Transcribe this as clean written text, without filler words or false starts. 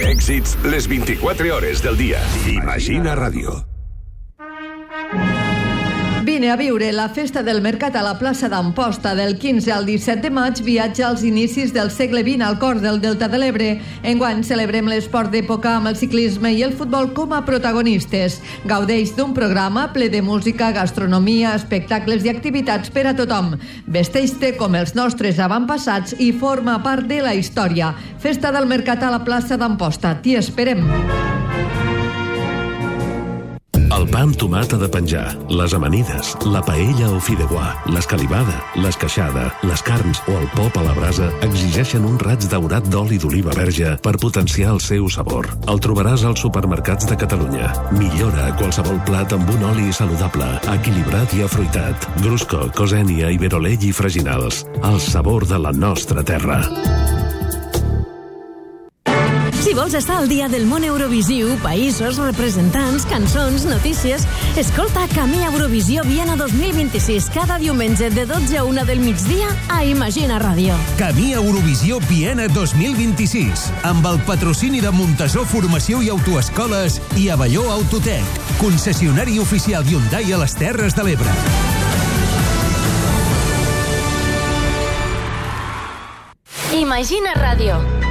èxits les 24 hores del dia. Imagina Ràdio. Vine a viure la festa del mercat a la plaça d'Amposta del 15 al 17 de maig, viatge als inicis del segle XX al cor del Delta de l'Ebre. Enguany celebrem l'esport d'època amb el ciclisme i el futbol com a protagonistes. Gaudeix d'un programa ple de música, gastronomia, espectacles i activitats per a tothom. Vesteix-te com els nostres avantpassats i forma part de la història. Festa del mercat a la plaça d'Amposta. T'hi esperem. El pa amb tomat ha de penjar, les amanides, la paella o fideuà, l'escalivada, l'esqueixada, les carns o el pop a la brasa exigeixen un raig daurat d'oli d'oliva verge per potenciar el seu sabor. El trobaràs als supermercats de Catalunya. Millora qualsevol plat amb un oli saludable, equilibrat i afruitat. Grusco, Cosènia, Iberolell i Freginals. El sabor de la nostra terra. Si vols estar al dia del món Eurovisiu, països, representants, cançons, notícies, escolta Camí Eurovisió Viena 2026 cada diumenge de 12 a 1 del migdia a Imagina Ràdio. Camí Eurovisió Viena 2026, amb el patrocini de Montesor Formació i Autoescoles i Avelló Autotec, concessionari oficial Hyundai a les Terres de l'Ebre. Imagina Ràdio.